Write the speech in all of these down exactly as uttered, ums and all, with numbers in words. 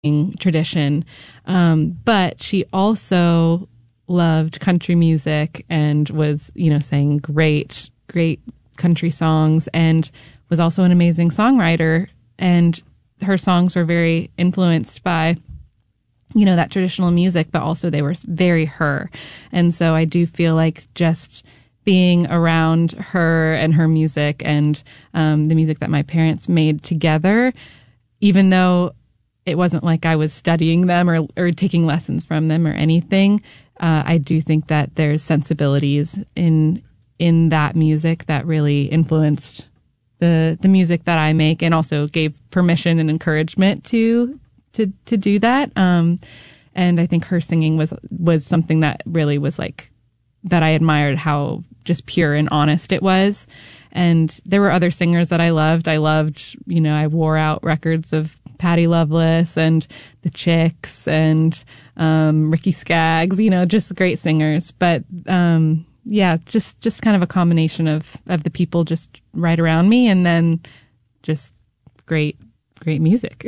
tradition. Um, but she also loved country music and was, you know, sang great, great country songs and was also an amazing songwriter. And her songs were very influenced by, you know, that traditional music, but also they were very her. And so I do feel like just being around her and her music and um, the music that my parents made together, even though it wasn't like I was studying them or, or taking lessons from them or anything, uh, I do think that there's sensibilities in in that music that really influenced the the music that I make and also gave permission and encouragement to to to do that. Um, and I think her singing was was something that really was like that I admired how just pure and honest it was. And there were other singers that I loved. I loved, you know, I wore out records of Patti Loveless and the Chicks and um, Ricky Skaggs, you know, just great singers. But um, yeah, just just kind of a combination of, of the people just right around me and then just great, great music.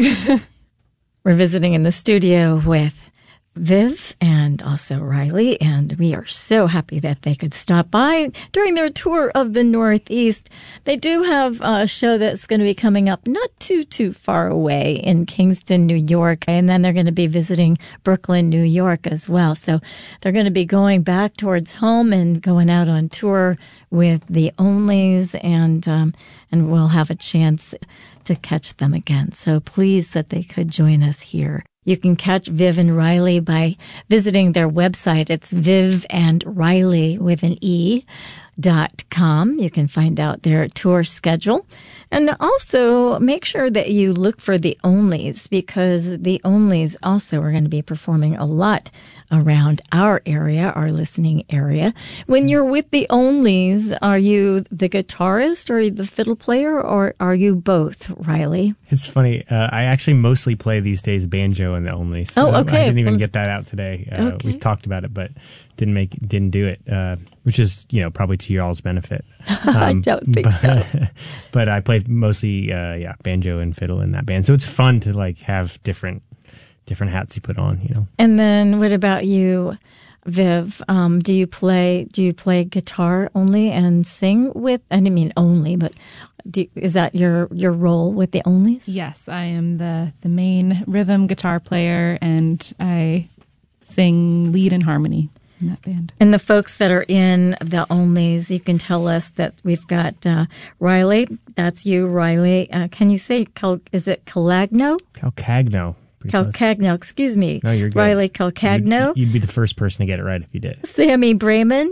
We're visiting in the studio with Viv and also Riley, and we are so happy that they could stop by during their tour of the Northeast. They do have a show that's going to be coming up not too, too far away in Kingston, New York, and then they're going to be visiting Brooklyn, New York as well. So they're going to be going back towards home and going out on tour with the Onlys, and um, and we'll have a chance to catch them again. So pleased that they could join us here. You can catch Viv and Riley by visiting their website. It's Viv and Riley with an E dot com. You can find out their tour schedule. And also make sure that you look for the Onlys, because the Onlys also are going to be performing a lot around our area, our listening area. When you're with the Onlys, are you the guitarist or the fiddle player, or are you both, Riley? It's funny. Uh, I actually mostly play these days banjo in the Onlys. So oh, okay. I didn't even get that out today. Uh, okay. We talked about it, but didn't make didn't do it, uh, which is, you know, probably to y'all's benefit. Um, I don't think but, so. But I played mostly, uh, yeah, banjo and fiddle in that band. So it's fun to like have different different hats you put on, you know. And then what about you, Viv? Um, do you play do you play guitar only and sing with? I didn't mean only, but do, is that your your role with the Onlys? Yes, I am the the main rhythm guitar player, and I sing lead and harmony in that band. And the folks that are in the Onlys, you can tell us that we've got uh, Riley. That's you, Riley. Uh, can you say, Cal- is it Calagno? Calcagno. Calcagno, excuse me. No, you're good. Riley Calcagno. You'd, you'd be the first person to get it right if you did. Sammy Brayman,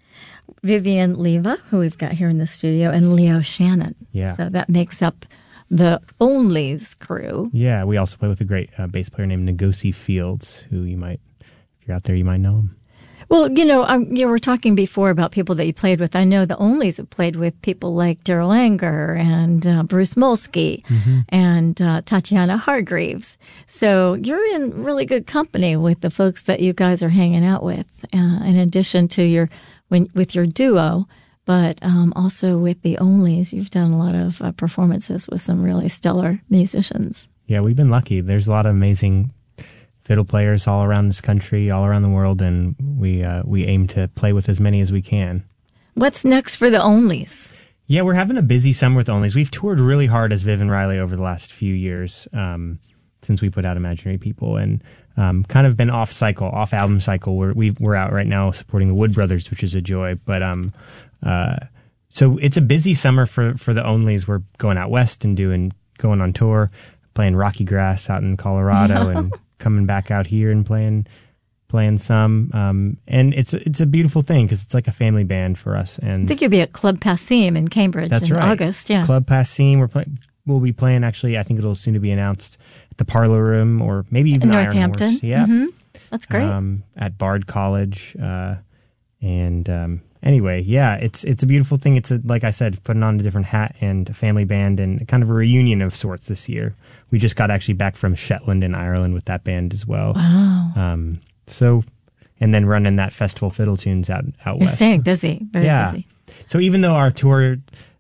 Vivian Leva, who we've got here in the studio, and Leo Shannon. Yeah. So that makes up the Onlys crew. Yeah, we also play with a great uh, bass player named Ngozi Fields, who you might, if you're out there, you might know him. Well, you know, um, you were talking before about people that you played with. I know the Onlys have played with people like Daryl Anger and uh, Bruce Molsky mm-hmm. and uh, Tatiana Hargreaves. So you're in really good company with the folks that you guys are hanging out with, uh, in addition to your when with your duo, but um, also with the Onlys. You've done a lot of uh, performances with some really stellar musicians. Yeah, we've been lucky. There's a lot of amazing fiddle players all around this country, all around the world, and we uh, we aim to play with as many as we can. What's next for the Onlys? Yeah, we're having a busy summer with Onlys. We've toured really hard as Viv and Riley over the last few years, um, since we put out Imaginary People, and um, kind of been off cycle, off album cycle. We're we, we're out right now supporting the Wood Brothers, which is a joy. But um, uh, so it's a busy summer for for the Onlys. We're going out west and doing going on tour, playing Rocky Grass out in Colorado, and coming back out here and playing playing some. Um, and it's it's a beautiful thing because it's like a family band for us. And I think you'll be at Club Passim in Cambridge that's in right. August. Yeah, Club Passim. We're play, we'll be playing. Actually, I think it'll soon to be announced at the Parlor Room or maybe even in Iron Northampton. Horse. Yeah, mm-hmm. That's great. Um, at Bard College. Uh, and um, anyway, yeah, it's it's a beautiful thing. It's a, like I said, putting on a different hat and a family band and kind of a reunion of sorts this year. We just got actually back from Shetland in Ireland with that band as well. Wow. Um, so, and then running that Festival Fiddle Tunes out out You're west. staying busy, very yeah. busy. So even though our tour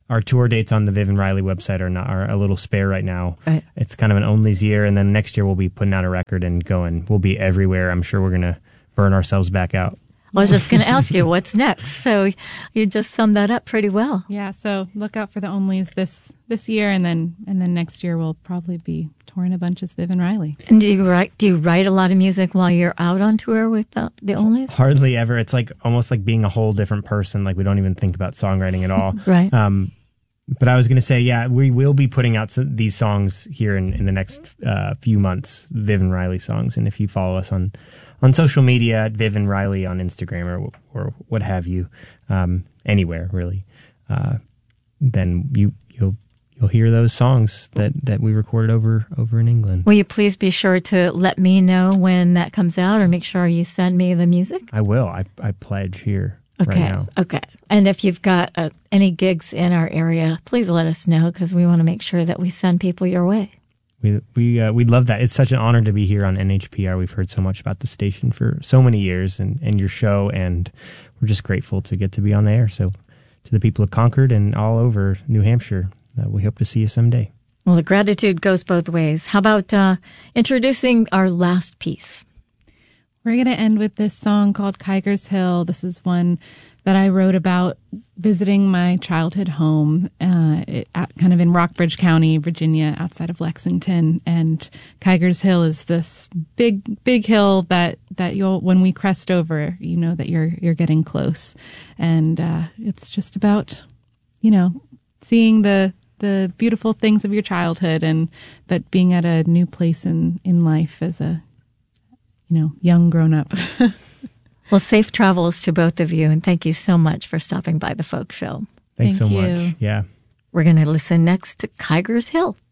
our tour dates on the Viv and Riley website are not are a little spare right now. Right. It's kind of an onlys year, and then next year we'll be putting out a record and going. We'll be everywhere. I'm sure we're gonna burn ourselves back out. I was just going to ask you what's next. So you just summed that up pretty well. Yeah, so look out for the onlys this this year, and then and then next year we'll probably be touring a bunch as Viv and Riley. And do you write? Do you write a lot of music while you're out on tour with the, the onlys? Hardly ever. It's like almost like being a whole different person. Like we don't even think about songwriting at all. Right. Um, but I was going to say, yeah, we will be putting out some, these songs here in, in the next uh, few months, Viv and Riley songs. And if you follow us on on social media at Viv and Riley on Instagram or or what have you, um, anywhere really, uh, then you you'll you'll hear those songs that, that we recorded over over in England. Will you please be sure to let me know when that comes out, or make sure you send me the music? I will. I I pledge here okay. right now. Okay. And if you've got uh, any gigs in our area, please let us know, because we want to make sure that we send people your way. We we uh, we'd love that. It's such an honor to be here on N H P R. We've heard so much about the station for so many years, and, and your show, and we're just grateful to get to be on the air. So, to the people of Concord and all over New Hampshire, uh, we hope to see you someday. Well, the gratitude goes both ways. How about uh, introducing our last piece? We're going to end with this song called Kiger's Hill. This is one that I wrote about visiting my childhood home, uh, it, at, kind of in Rockbridge County, Virginia, outside of Lexington. And Kiger's Hill is this big, big hill that, that you'll, when we crest over, you know that you're you're getting close. And uh, it's just about, you know, seeing the the beautiful things of your childhood, and but being at a new place in, in life as a, you know, young grown up. Well, safe travels to both of you, and thank you so much for stopping by the Folk Show. Thanks Thank so you. much. Yeah. We're going to listen next to Kiger's Hill.